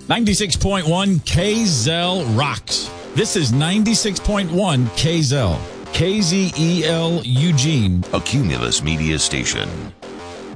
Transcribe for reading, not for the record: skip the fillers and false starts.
96.1 KZEL rocks. This is 96.1 KZEL. KZEL Eugene. A Cumulus Media Station.